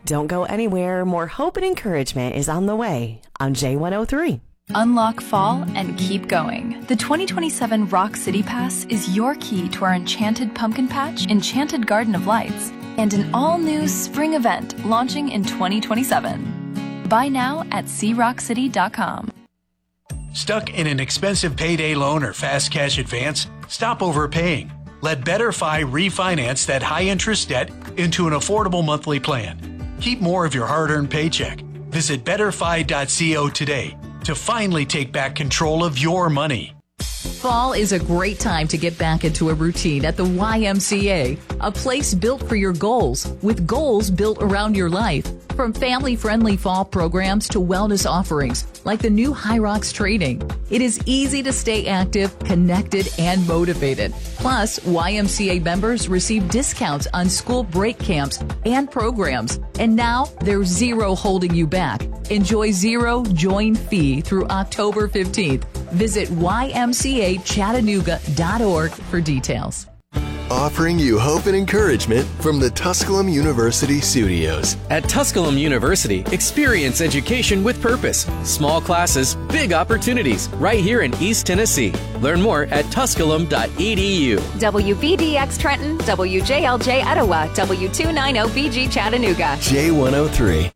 Don't go anywhere. More hope and encouragement is on the way on J103. Unlock fall and keep going. The 2027 Rock City Pass is your key to our Enchanted Pumpkin Patch, Enchanted Garden of Lights, and an all-new spring event launching in 2027. Buy now at crockcity.com. Stuck in an expensive payday loan or fast cash advance? Stop overpaying. Let BetterFi refinance that high-interest debt into an affordable monthly plan. Keep more of your hard-earned paycheck. Visit BetterFi.co today to finally take back control of your money. Fall is a great time to get back into a routine at the YMCA, a place built for your goals, with goals built around your life. From family-friendly fall programs to wellness offerings, like the new High Rocks training. It is easy to stay active, connected, and motivated. Plus, YMCA members receive discounts on school break camps and programs. And now, there's zero holding you back. Enjoy zero join fee through October 15th. Visit ymcachattanooga.org for details. Offering you hope and encouragement from the Tusculum University studios. At Tusculum University, experience education with purpose. Small classes, big opportunities, right here in East Tennessee. Learn more at tusculum.edu. WVDX Trenton, WJLJ Etowah, W290BG Chattanooga. J103.